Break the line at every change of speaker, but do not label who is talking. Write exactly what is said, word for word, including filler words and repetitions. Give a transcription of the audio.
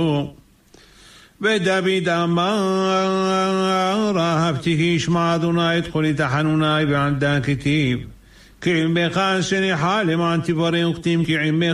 ודוד אמר אהבתי ישמע אדוני את קולי תחנוני ועמדה כתיב כי עמך שניחה למען תברא וכתים כי עמך